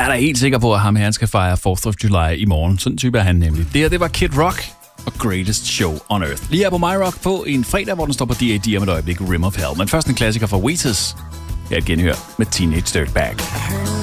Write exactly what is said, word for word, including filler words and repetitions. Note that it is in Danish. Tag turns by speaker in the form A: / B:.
A: Jeg er da helt sikker på, at ham her han skal fejre fourth of July i morgen. Sådan en type er han nemlig. Det her, det var Kid Rock og Greatest Show on Earth. Lige her på My Rock på en fredag, hvor den står på D A D om et øjeblik, Rim of Hell. Men først en klassiker fra Wheatus. Her et genhør med Teenage Dirtbag.